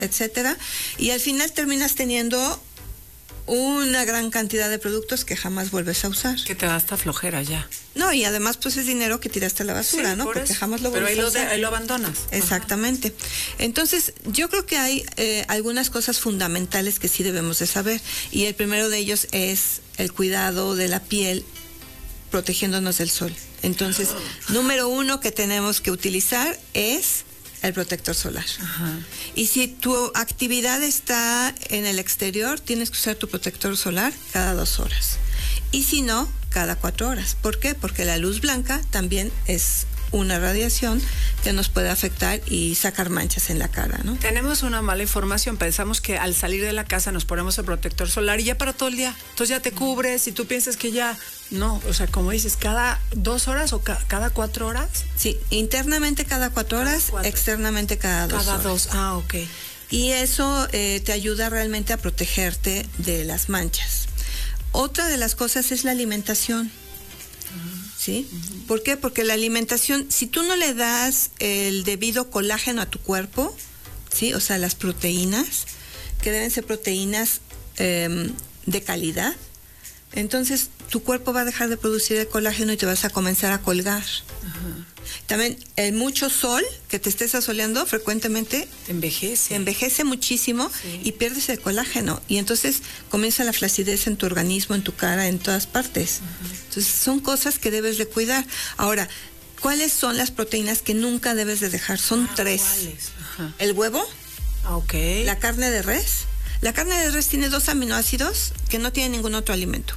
etcétera, y al final terminas teniendo una gran cantidad de productos que jamás vuelves a usar. Que te da hasta flojera ya. No, y además pues es dinero que tiraste a la basura, sí, ¿no? Porque eso. jamás lo vuelves a usar. Pero ahí lo abandonas. Exactamente. Ajá. Entonces, yo creo que hay algunas cosas fundamentales que sí debemos de saber. Y el primero de ellos es el cuidado de la piel protegiéndonos del sol. Entonces, número uno que tenemos que utilizar es el protector solar. Ajá. Y si tu actividad está en el exterior, tienes que usar tu protector solar cada 2 horas. Y si no, cada 4 horas. ¿Por qué? Porque la luz blanca también es una radiación que nos puede afectar y sacar manchas en la cara, ¿no? Tenemos una mala información. Pensamos que al salir de la casa nos ponemos el protector solar y ya para todo el día. Entonces ya te cubres y tú piensas que ya... No, o sea, como dices, ¿cada 2 horas o cada 4 horas? Sí, internamente cada 4 horas, externamente cada 2 horas. Cada 2, ok. Y eso te ayuda realmente a protegerte de las manchas. Otra de las cosas es la alimentación. ¿Sí? Uh-huh. ¿Por qué? Porque la alimentación, si tú no le das el debido colágeno a tu cuerpo, ¿sí? O sea, las proteínas, que deben ser proteínas de calidad, entonces tu cuerpo va a dejar de producir el colágeno y te vas a comenzar a colgar. Uh-huh. También el mucho sol que te estés asoleando frecuentemente te envejece muchísimo, sí. Y pierdes el colágeno y entonces comienza la flacidez en tu organismo, en tu cara, en todas partes. Uh-huh. Entonces son cosas que debes de cuidar. Ahora, ¿cuáles son las proteínas que nunca debes de dejar? Son 3. Uh-huh. El huevo, okay. La carne de res. La carne de res tiene 2 aminoácidos que no tiene ningún otro alimento.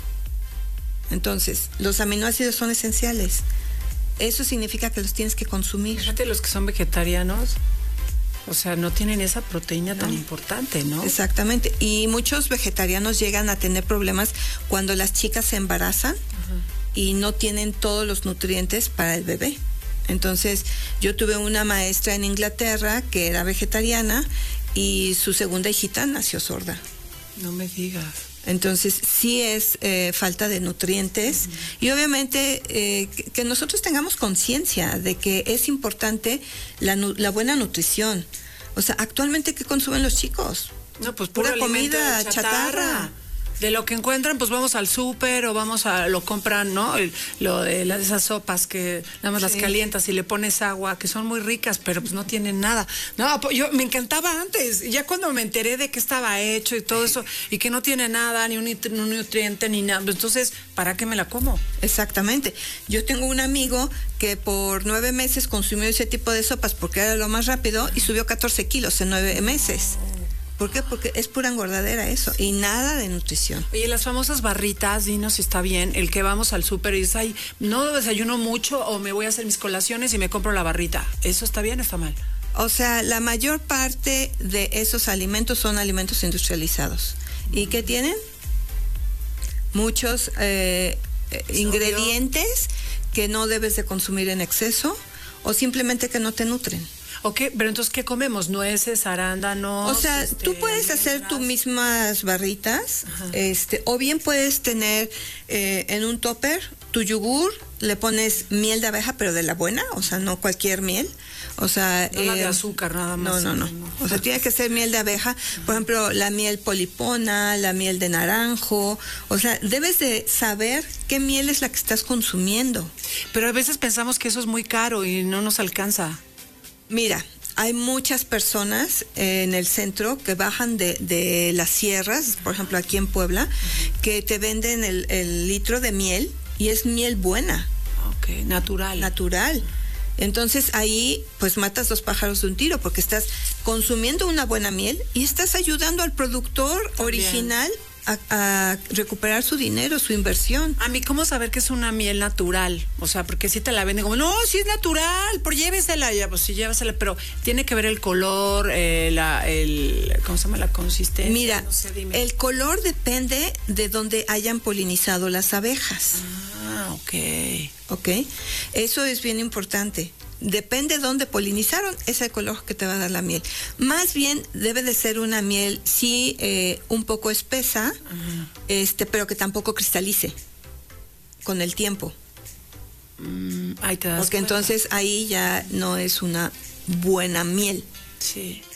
Entonces, los aminoácidos son esenciales. Eso significa que los tienes que consumir. Fíjate, los que son vegetarianos, o sea, no tienen esa proteína tan importante, ¿no? Exactamente. Y muchos vegetarianos llegan a tener problemas cuando las chicas se embarazan, uh-huh, y no tienen todos los nutrientes para el bebé. Entonces, yo tuve una maestra en Inglaterra que era vegetariana y su segunda hijita nació sorda. No me digas. Entonces sí es falta de nutrientes, uh-huh, y obviamente que nosotros tengamos conciencia de que es importante la buena nutrición. O sea, actualmente ¿qué consumen los chicos? No, pues pura comida chatarra. De lo que encuentran, pues vamos al súper o lo compran, ¿no? Lo de esas sopas que nada más, sí, las calientas y le pones agua, que son muy ricas, pero pues no tienen nada. No, yo me encantaba antes, ya cuando me enteré de que estaba hecho y todo eso, y que no tiene nada, ni un nutriente, ni nada, entonces, ¿para qué me la como? Exactamente. Yo tengo un amigo que por 9 meses consumió ese tipo de sopas porque era lo más rápido y subió 14 kilos en 9 meses. ¿Por qué? Porque es pura engordadera eso y nada de nutrición. Oye, las famosas barritas, dinos si está bien, el que vamos al súper y dices, ay, no desayuno mucho o me voy a hacer mis colaciones y me compro la barrita. ¿Eso está bien o está mal? O sea, la mayor parte de esos alimentos son alimentos industrializados. ¿Y qué tienen? Muchos ingredientes que no debes de consumir en exceso o simplemente que no te nutren. Ok, pero entonces, ¿qué comemos? ¿Nueces, arándanos? O sea, tú puedes hacer tus mismas barritas, o bien puedes tener en un topper tu yogur, le pones miel de abeja, pero de la buena, o sea, no cualquier miel. O sea, no la de azúcar, nada más. No. O sea, tiene que ser miel de abeja. Por ejemplo, la miel polipona, la miel de naranjo. O sea, debes de saber qué miel es la que estás consumiendo. Pero a veces pensamos que eso es muy caro y no nos alcanza. Mira, hay muchas personas en el centro que bajan de las sierras, por ejemplo aquí en Puebla, que te venden el litro de miel y es miel buena. Ok, natural. Natural. Entonces ahí pues matas 2 pájaros de un tiro porque estás consumiendo una buena miel y estás ayudando al productor también original a recuperar su dinero, su inversión. A mí, ¿cómo saber que es una miel natural? O sea, porque si te la venden como, no, si es natural, por llévesela, ya, pues sí, llévesela, pero tiene que ver el color, ¿cómo se llama? La consistencia. Mira, no sé, dime. El color depende de donde hayan polinizado las abejas. Ok. Eso es bien importante. Depende de dónde polinizaron, es el color que te va a dar la miel. Más bien debe de ser una miel, sí, un poco espesa, pero que tampoco cristalice con el tiempo. Ahí te das porque cuenta. Entonces ahí ya no es una buena miel. Sí.